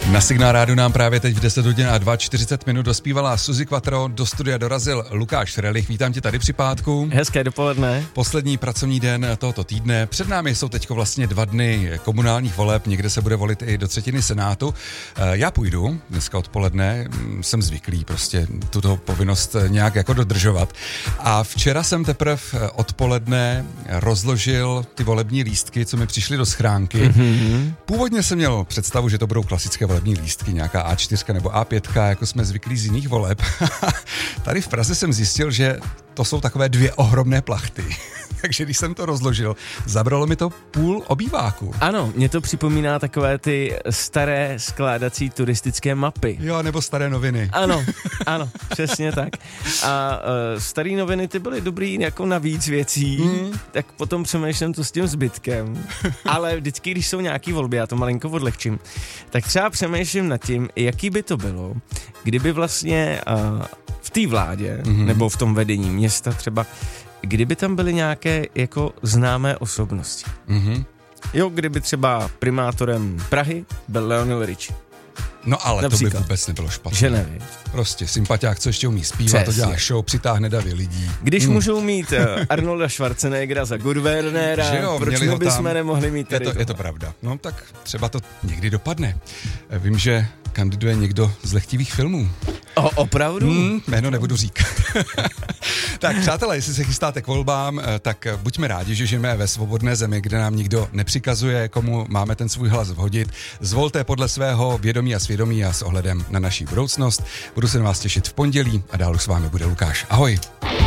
Na Signál rádu nám právě teď v 10 hodin a 40 minut dospívala Suzi Quattro, do studia dorazil Lukáš Relich. Vítám tě tady při pátku. Hezké dopoledne. Poslední pracovní den tohoto týdne. Před námi jsou teď vlastně 2 dny komunálních voleb, někde se bude volit i do třetiny Senátu. Já půjdu dneska odpoledne, jsem zvyklý prostě tuto povinnost nějak jako dodržovat. A včera jsem teprve odpoledne rozložil ty volební lístky, co mi přišly do schránky. Mm-hmm. Původně jsem měl představu, že to budou klasické volební lístky, nějaká A4 nebo A5, jako jsme zvyklí z jiných voleb. Tady v Praze jsem zjistil, že to jsou takové 2 ohromné plachty. Takže když jsem to rozložil, zabralo mi to půl obýváku. Ano, mě to připomíná takové ty staré skládací turistické mapy. Jo, nebo staré noviny. Ano, přesně tak. A staré noviny ty byly dobrý jako na víc věcí, tak potom přemýšlím to s tím zbytkem. Ale vždycky, když jsou nějaký volby, já to malinko odlehčím, tak třeba přemýšlím nad tím, jaký by to bylo, kdyby vlastně v té vládě, nebo v tom vedení města třeba, kdyby tam byly nějaké jako známé osobnosti. Mm-hmm. Jo, kdyby třeba primátorem Prahy byl Lionel Richie. No ale například. To by vůbec nebylo špatné. Že neví. Prostě sympatiák, co ještě umí zpívat, to dělá show, přitáhne davy lidí. Když můžou mít Arnolda Schwarzeneggera za guvernéra, proč my bychom nemohli mít tady je to pravda. No tak třeba to někdy dopadne. Vím, že kandiduje někdo z lehtivých filmů. Opravdu? Jméno nebudu říkat. Tak přátelé, jestli se chystáte k volbám, tak buďme rádi, že žijeme ve svobodné zemi, kde nám nikdo nepřikazuje, komu máme ten svůj hlas vhodit. Zvolte podle svého vědomí a svědomí a s ohledem na naši budoucnost. Budu se na vás těšit v pondělí a dál už s vámi bude Lukáš. Ahoj.